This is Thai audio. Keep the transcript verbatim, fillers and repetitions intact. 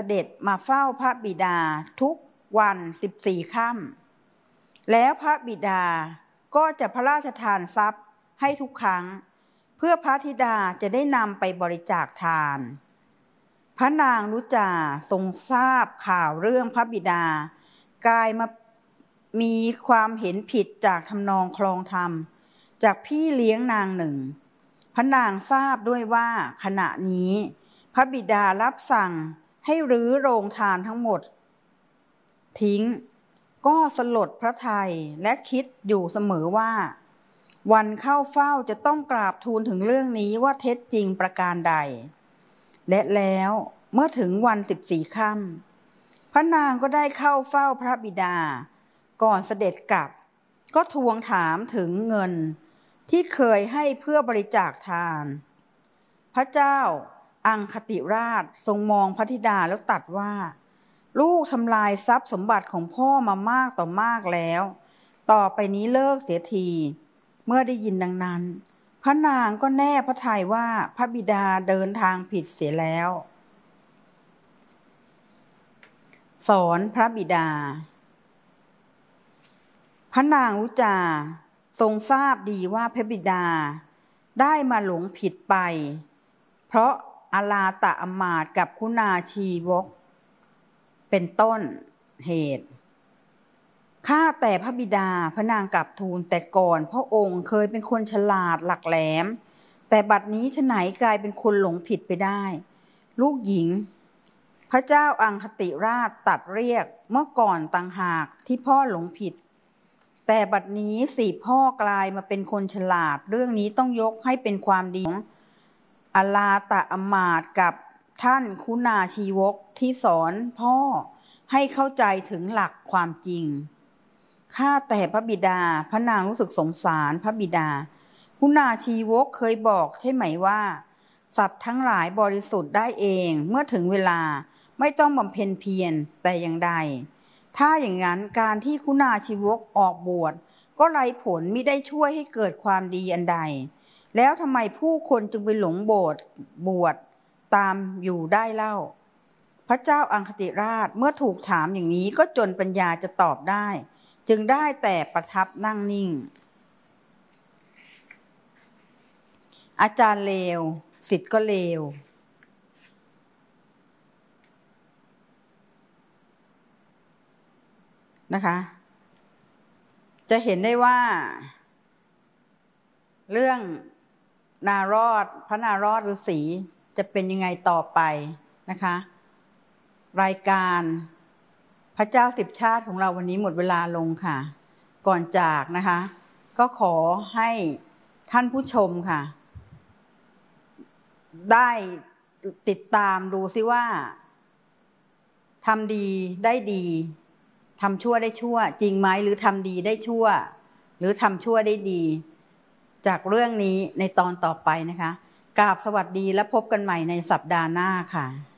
ด็จมาเฝ้าพระบิดาทุกวันสิบสี่ค่ำแล้วพระบิดาก็จะพระราชทานทรัพย์ให้ทุกครั้งเพื่อพระธิดาจะได้นำไปบริจาคทานพระนางรุจาทรงทราบข่าวเรื่องพระบิดากลายมามีความเห็นผิดจากทำนองคลองธรรมจากพี่เลี้ยงนางหนึ่งพระนางทราบด้วยว่าขณะนี้พระบิดารับสั่งให้รื้อโรงทานทั้งหมดทิ้งก็สลดพระทัยและคิดอยู่เสมอว่าวันเข้าเฝ้าจะต้องกราบทูลถึงเรื่องนี้ว่าเท็จจริงประการใดและแล้วเมื่อถึงวันสิบสี่ค่ำพระนางก็ได้เข้าเฝ้าพระบิดาก่อนเสด็จกลับก็ทวงถามถึงเงินที่เคยให้เพื่อบริจาคทานพระเจ้าอังคติราชทรงมองพระธิดาแล้วตรัสว่าลูกทำลายทรัพย์สมบัติของพ่อมามากต่อมากแล้วต่อไปนี้เลิกเสียทีเมื่อได้ยินดังนั้นพระนางก็แน่พระทัยว่าพระบิดาเดินทางผิดเสียแล้วสอนพระบิดาพระนางรุจาทรงทราบดีว่าพระบิดาได้มาหลงผิดไปเพราะอาลาตะอมาตย์กับคุณาชีวกเป็นต้นเหตุข้าแต่พระบิดาพระนางกลับทูลแต่ก่อนพระองค์เคยเป็นคนฉลาดหลักแหลมแต่บัดนี้ฉไหนกลายเป็นคนหลงผิดไปได้ลูกหญิงพระเจ้าอังคติราชตรัสเรียกเมื่อก่อนต่างหากที่พ่อหลงผิดแต่บัดนี้สิพ่อกลายมาเป็นคนฉลาดเรื่องนี้ต้องยกให้เป็นความดีของอาลาตะอมาตย์กับท่านคุณาชีวกที่สอนพ่อให้เข้าใจถึงหลักความจริงข้าแต่พระบิดาพระนางรู้สึกสงสารพระบิดาคุณาชีวกเคยบอกใช่ไหมว่าสัตว์ทั้งหลายบริสุทธิ์ได้เองเมื่อถึงเวลาไม่ต้องบำเพ็ญเพียรแต่อย่างใดถ้าอย่างนั้นการที่คุณาชีวกออกบวชก็ไร้ผลมิได้ช่วยให้เกิดความดีอันใดแล้วทำไมผู้คนจึงไปหลงโบสถ์บวชตามอยู่ได้เล่าพระเจ้าอังคติราชเมื่อถูกถามอย่างนี้ก็จนปัญญาจะตอบได้จึงได้แต่ประทับนั่งนิ่งอาจารย์เลวศิษย์ก็เลวนะคะจะเห็นได้ว่าเรื่องนารอดพระนารอดฤาษีจะเป็นยังไงต่อไปนะคะรายการพระเจ้าสิบชาติของเราวันนี้หมดเวลาลงค่ะก่อนจากนะคะก็ขอให้ท่านผู้ชมค่ะได้ติดตามดูซิว่าทำดีได้ดีทำชั่วได้ชั่วจริงไหมหรือทำดีได้ชั่วหรือทำชั่วได้ดีจากเรื่องนี้ในตอนต่อไปนะคะกราบสวัสดีและพบกันใหม่ในสัปดาห์หน้าค่ะ